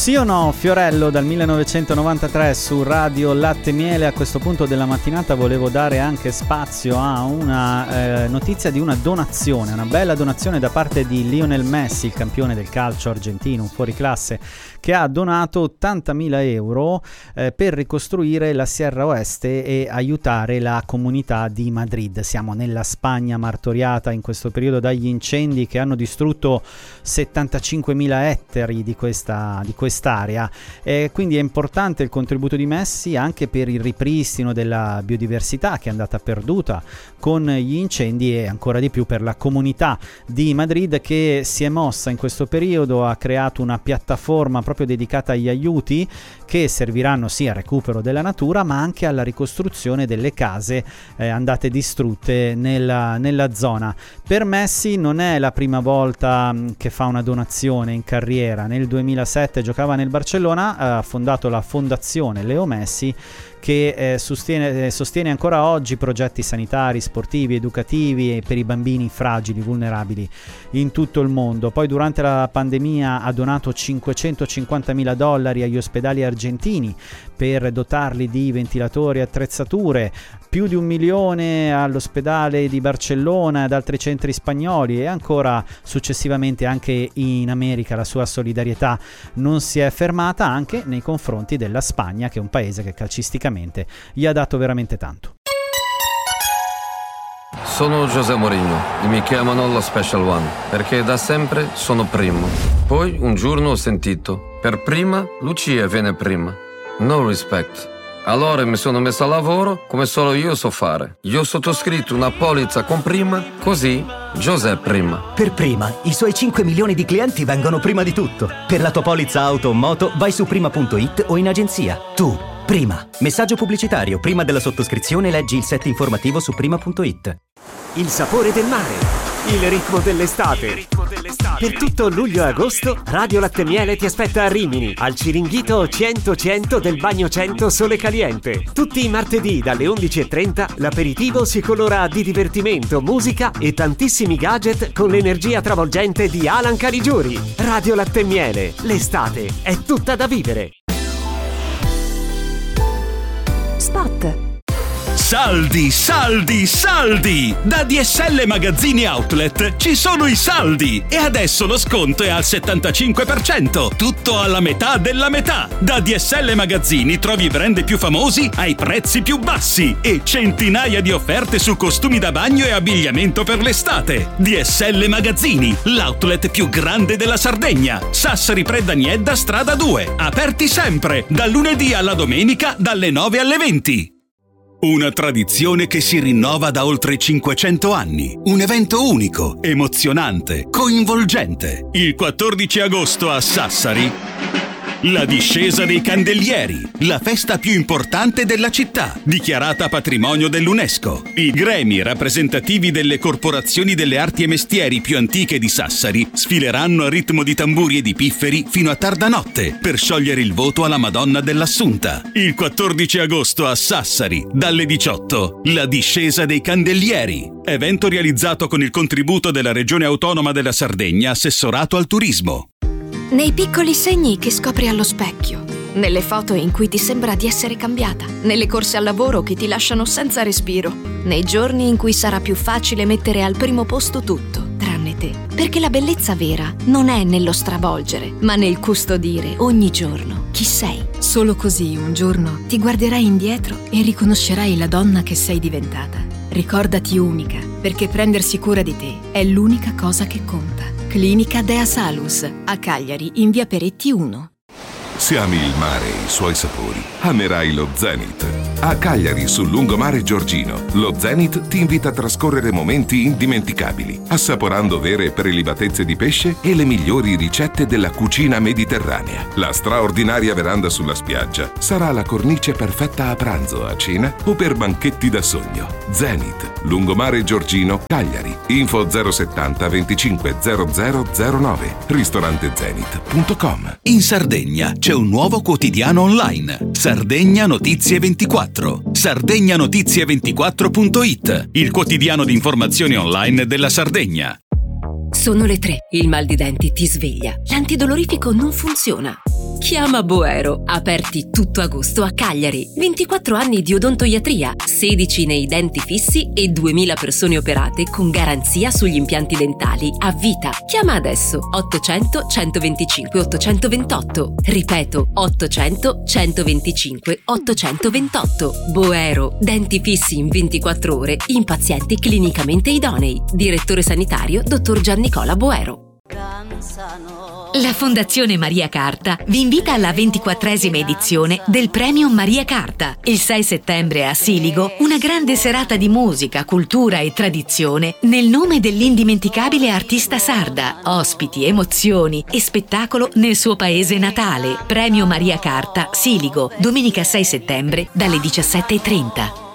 Sì o no, Fiorello dal 1993 su Radio Latte Miele. A questo punto della mattinata volevo dare anche spazio a una notizia di una donazione, una bella donazione da parte di Lionel Messi, il campione del calcio argentino, un fuoriclasse, che ha donato 80.000 euro per ricostruire la Sierra Oeste e aiutare la comunità di Madrid. Siamo nella Spagna martoriata in questo periodo dagli incendi che hanno distrutto 75.000 ettari di quest'area, quindi è importante il contributo di Messi anche per il ripristino della biodiversità che è andata perduta con gli incendi, e ancora di più per la comunità di Madrid che si è mossa in questo periodo, ha creato una piattaforma proprio dedicata agli aiuti che serviranno sia al recupero della natura ma anche alla ricostruzione delle case andate distrutte nella zona. Per Messi non è la prima volta che fa una donazione in carriera. Nel 2007 giocava nel Barcellona, ha fondato la fondazione Leo Messi che sostiene ancora oggi progetti sanitari, sportivi, educativi e per i bambini fragili, vulnerabili in tutto il mondo. Poi durante la pandemia ha donato $550.000 agli ospedali argentini per dotarli di ventilatori e attrezzature, più di 1 milione all'ospedale di Barcellona e ad altri centri spagnoli, e ancora successivamente anche in America. La sua solidarietà non si è fermata anche nei confronti della Spagna, che è un paese che calcisticamente gli ha dato veramente tanto. Sono José Mourinho e mi chiamano lo Special One perché da sempre sono primo. Poi un giorno ho sentito: per prima Lucia viene prima. No respect. Allora mi sono messo a lavoro come solo io so fare. Io ho sottoscritto una polizza con prima, così José prima. Per prima, i suoi 5 milioni di clienti vengono prima di tutto. Per la tua polizza auto o moto vai su prima.it o in agenzia. Tu, prima. Messaggio pubblicitario. Prima della sottoscrizione leggi il set informativo su prima.it. Il sapore del mare. Il ritmo dell'estate. Per tutto luglio e agosto, Radio Latte Miele ti aspetta a Rimini, al Ciringhito 100 del Bagno 100 Sole Caliente. Tutti i martedì dalle 11:30 l'aperitivo si colora di divertimento, musica e tantissimi gadget con l'energia travolgente di Alan Caligiuri. Radio Latte Miele, l'estate è tutta da vivere. Spot. Saldi, saldi, saldi! Da DSL Magazzini Outlet ci sono i saldi e adesso lo sconto è al 75%, tutto alla metà della metà. Da DSL Magazzini trovi i brand più famosi ai prezzi più bassi e centinaia di offerte su costumi da bagno e abbigliamento per l'estate. DSL Magazzini, l'outlet più grande della Sardegna. Sassari Predaniedda, strada 2. Aperti sempre, dal lunedì alla domenica dalle 9 alle 20. Una tradizione che si rinnova da oltre 500 anni. Un evento unico, emozionante, coinvolgente. Il 14 agosto a Sassari, la discesa dei Candelieri, la festa più importante della città, dichiarata patrimonio dell'UNESCO. I gremi rappresentativi delle corporazioni delle arti e mestieri più antiche di Sassari sfileranno a ritmo di tamburi e di pifferi fino a tarda notte per sciogliere il voto alla Madonna dell'Assunta. Il 14 agosto a Sassari, dalle 18, la discesa dei Candelieri. Evento realizzato con il contributo della Regione Autonoma della Sardegna, assessorato al turismo. Nei piccoli segni che scopri allo specchio, nelle foto in cui ti sembra di essere cambiata, nelle corse al lavoro che ti lasciano senza respiro, nei giorni in cui sarà più facile mettere al primo posto tutto, tranne te. Perché la bellezza vera non è nello stravolgere, ma nel custodire ogni giorno chi sei. Solo così un giorno ti guarderai indietro e riconoscerai la donna che sei diventata. Ricordati unica, perché prendersi cura di te è l'unica cosa che conta. Clinica Dea Salus, a Cagliari, in via Peretti 1. Se ami il mare e i suoi sapori, amerai lo Zenith. A Cagliari, sul lungomare Giorgino, lo Zenith ti invita a trascorrere momenti indimenticabili, assaporando vere prelibatezze di pesce e le migliori ricette della cucina mediterranea. La straordinaria veranda sulla spiaggia sarà la cornice perfetta a pranzo, a cena o per banchetti da sogno. Zenith, lungomare Giorgino, Cagliari. Info 070 25 0009. ristorantezenith.com. In Sardegna c'è un nuovo quotidiano online, Sardegna Notizie 24. sardegnotizie24.it, il quotidiano di informazioni online della Sardegna. Sono le 3, il mal di denti ti sveglia, l'antidolorifico non funziona. Chiama Boero, aperti tutto agosto a Cagliari. 24 anni di odontoiatria, 16 nei denti fissi e 2000 persone operate con garanzia sugli impianti dentali a vita. Chiama adesso 800 125 828. Ripeto, 800 125 828. Boero, denti fissi in 24 ore in pazienti clinicamente idonei. Direttore sanitario dottor Giannicola Boero. La Fondazione Maria Carta vi invita alla 24esima edizione del Premio Maria Carta. Il 6 settembre a Siligo, una grande serata di musica, cultura e tradizione nel nome dell'indimenticabile artista sarda. Ospiti, emozioni e spettacolo nel suo paese natale. Premio Maria Carta, Siligo, domenica 6 settembre dalle 17:30.